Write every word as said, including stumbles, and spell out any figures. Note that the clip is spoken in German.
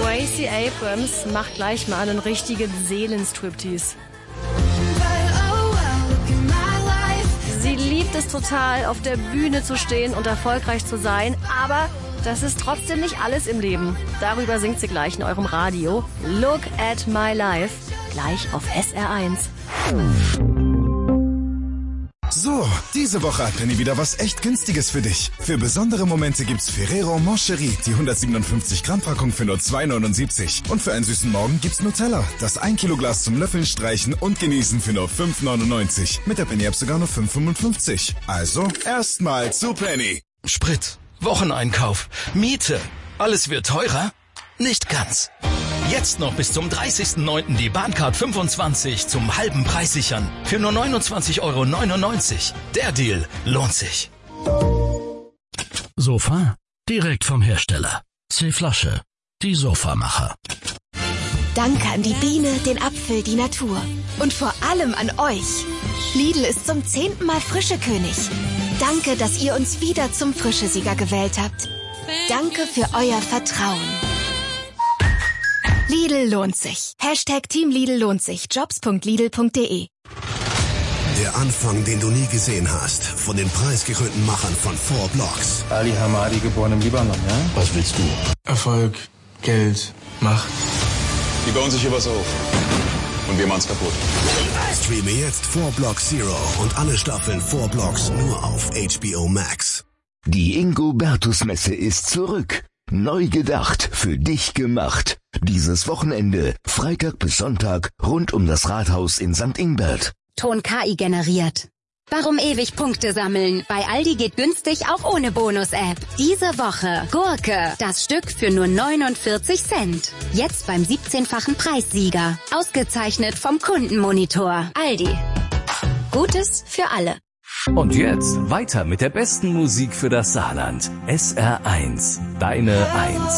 Gracie Abrams macht gleich mal einen richtigen Seelenstriptease. Sie liebt es total, auf der Bühne zu stehen und erfolgreich zu sein, aber das ist trotzdem nicht alles im Leben. Darüber singt sie gleich in eurem Radio. Look at my life, gleich auf S R eins. So, diese Woche hat Penny wieder was echt Günstiges für dich. Für besondere Momente gibt's Ferrero Moncherie, die hundertsiebenundfünfzig Gramm Packung für nur zwei neunundsiebzig. Und für einen süßen Morgen gibt's Nutella, das ein Kilo Glas zum Löffeln, Streichen und Genießen für nur fünf neunundneunzig. Mit der Penny-App sogar nur fünf fünfundfünfzig. Also, erstmal zu Penny. Sprit, Wocheneinkauf, Miete, alles wird teurer? Nicht ganz. Jetzt noch bis zum dreißigsten neunten die Bahncard fünfundzwanzig zum halben Preis sichern. Für nur neunundzwanzig Euro neunundneunzig. Der Deal lohnt sich. Sofa? Direkt vom Hersteller. C-Flasche. Die Sofamacher. Danke an die Biene, den Apfel, die Natur. Und vor allem an euch. Lidl ist zum zehnten Mal Frischekönig. Danke, dass ihr uns wieder zum Frischesieger gewählt habt. Danke für euer Vertrauen. Lidl lohnt sich. Hashtag Team Lidl lohnt sich. Jobs punkt lidl punkt de. Der Anfang, den du nie gesehen hast. Von den preisgekrönten Machern von Four Blocks. Ali Hamadi, geboren im Libanon, ja? Was willst du? Erfolg, Geld, Macht. Die bauen sich hier was auf. Und wir machen's kaputt. Streame jetzt Four Blocks Zero und alle Staffeln Four Blocks nur auf H B O Max. Die Ingo-Bertus-Messe ist zurück. Neu gedacht, für dich gemacht. Dieses Wochenende, Freitag bis Sonntag, rund um das Rathaus in Sankt Ingbert. Ton K I generiert. Warum ewig Punkte sammeln? Bei Aldi geht günstig auch ohne Bonus-App. Diese Woche Gurke, das Stück für nur neunundvierzig Cent. Jetzt beim siebzehnfachen Preissieger. Ausgezeichnet vom Kundenmonitor. Aldi. Gutes für alle. Und jetzt weiter mit der besten Musik für das Saarland. S R eins. Deine eins.